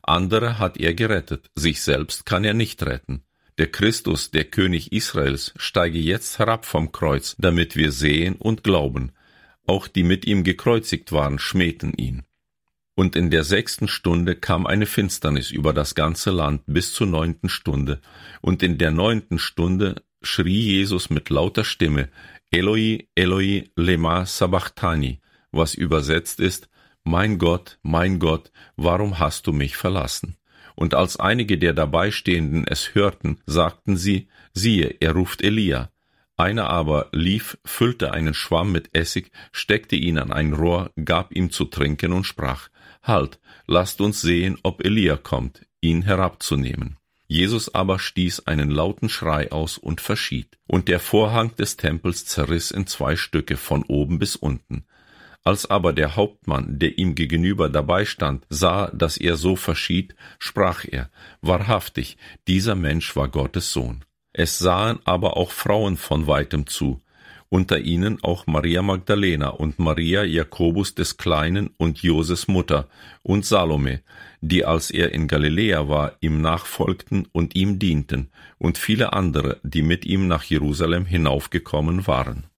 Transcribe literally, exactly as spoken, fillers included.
Andere hat er gerettet, sich selbst kann er nicht retten. Der Christus, der König Israels, steige jetzt herab vom Kreuz, damit wir sehen und glauben. Auch die mit ihm gekreuzigt waren, schmähten ihn. Und in der sechsten Stunde kam eine Finsternis über das ganze Land bis zur neunten Stunde. Und in der neunten Stunde schrie Jesus mit lauter Stimme, Eloi, Eloi, lema sabachthani, was übersetzt ist, Mein Gott, mein Gott, warum hast du mich verlassen? Und als einige der Dabeistehenden es hörten, sagten sie, siehe, er ruft Elia. Einer aber lief, füllte einen Schwamm mit Essig, steckte ihn an ein Rohr, gab ihm zu trinken und sprach, Halt, lasst uns sehen, ob Elia kommt, ihn herabzunehmen. Jesus aber stieß einen lauten Schrei aus und verschied. Und der Vorhang des Tempels zerriss in zwei Stücke von oben bis unten. Als aber der Hauptmann, der ihm gegenüber dabei stand, sah, dass er so verschied, sprach er, Wahrhaftig, dieser Mensch war Gottes Sohn. Es sahen aber auch Frauen von weitem zu, unter ihnen auch Maria Magdalena und Maria Jakobus des Kleinen und Joses Mutter und Salome, die, als er in Galiläa war, ihm nachfolgten und ihm dienten, und viele andere, die mit ihm nach Jerusalem hinaufgekommen waren.